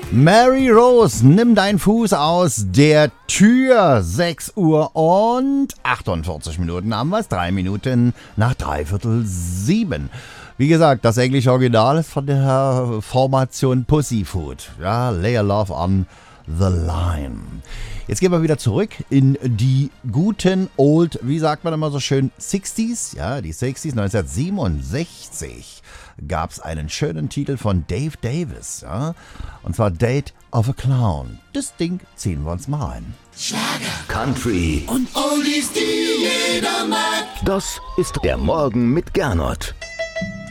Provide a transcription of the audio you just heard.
Mary Rose, nimm deinen Fuß aus der Tür. 6 Uhr und 48 Minuten haben wir es. 3 Minuten nach 6:45. Wie gesagt, das englische Original ist von der Formation Pussyfoot. Ja, Lay Your Love on the Line. Jetzt gehen wir wieder zurück in die guten Old, wie sagt man immer so schön, 60s. Ja, die 60s, 1967 gab es einen schönen Titel von Dave Davis. Ja, und zwar Date of a Clown. Das Ding ziehen wir uns mal rein. Schlager, Country und Oldies, die jeder mag. Das ist der Morgen mit Gernot.